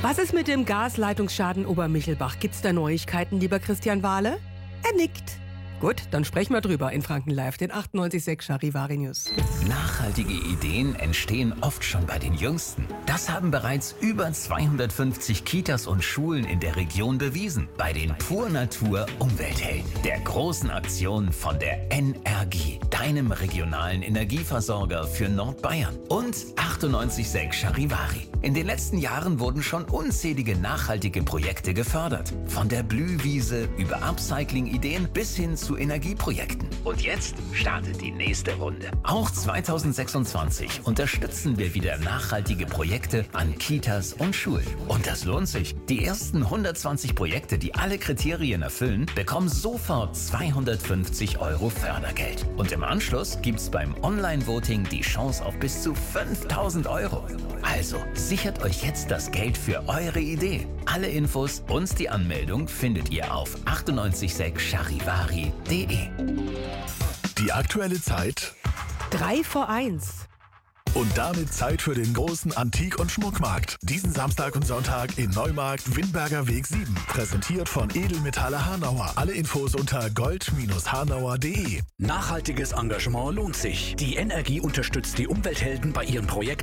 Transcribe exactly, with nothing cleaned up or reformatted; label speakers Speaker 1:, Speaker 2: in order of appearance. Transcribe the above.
Speaker 1: Was ist mit dem Gasleitungsschaden Obermichelbach? Gibt's da Neuigkeiten, lieber Christian Wahle? Er nickt. Gut, dann sprechen wir drüber in Franken Live, den achtundneunzig Komma sechs Charivari News.
Speaker 2: Nachhaltige Ideen entstehen oft schon bei den Jüngsten. Das haben bereits über zweihundertfünfzig Kitas und Schulen in der Region bewiesen. Bei den Pur Natur Umwelthelden, der großen Aktion von der N R G, deinem regionalen Energieversorger für Nordbayern. Und achtundneunzig Komma sechs Charivari. In den letzten Jahren wurden schon unzählige nachhaltige Projekte gefördert. Von der Blühwiese über Upcycling-Ideen bis hin zu Energieprojekten. Und jetzt startet die nächste Runde. Auch zweitausendsechsundzwanzig unterstützen wir wieder nachhaltige Projekte an Kitas und Schulen. Und das lohnt sich. Die ersten hundertzwanzig Projekte, die alle Kriterien erfüllen, bekommen sofort zweihundertfünfzig Euro Fördergeld. Und im Anschluss gibt's beim Online-Voting die Chance auf bis zu fünftausend Euro. Also sichert euch jetzt das Geld für eure Idee. Alle Infos und die Anmeldung findet ihr auf achtundneunzig Komma sechs charivari punkt de.
Speaker 3: Die aktuelle Zeit
Speaker 1: Drei vor eins.
Speaker 3: und damit Zeit für den großen Antik- und Schmuckmarkt. Diesen Samstag und Sonntag in Neumarkt, Windberger Weg sieben. Präsentiert von Edelmetalle Hanauer. Alle Infos unter gold hanauer punkt de.
Speaker 4: Nachhaltiges Engagement lohnt sich. Die N R G unterstützt die Umwelthelden bei ihren Projekten